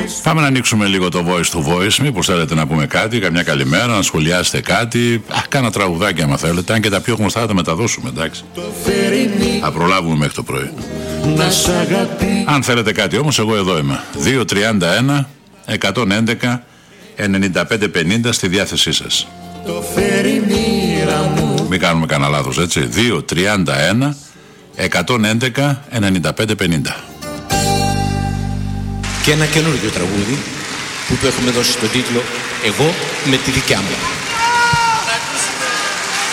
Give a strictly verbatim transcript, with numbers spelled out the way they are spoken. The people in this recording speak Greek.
Πάμε να ανοίξουμε λίγο το voice to voice. Μήπως θέλετε να πούμε κάτι, καμιά καλημέρα, να σχολιάσετε κάτι. Α, κάνα τραγουδάκι άμα θέλετε. Αν και τα πιο γνωστά θα τα μεταδώσουμε, εντάξει. Θα προλάβουμε μέχρι το πρωί. Αν θέλετε κάτι όμως, εγώ εδώ είμαι. δύο τριάντα ένα εκατόν έντεκα ενενήντα πέντε πενήντα στη διάθεσή σας. Μην κάνουμε κανένα λάθος, έτσι. δύο τριάντα ένα εκατόν έντεκα ενενήντα πέντε πενήντα. Και ένα καινούργιο τραγούδι που του έχουμε δώσει τον τίτλο «Εγώ με τη δικιά μου».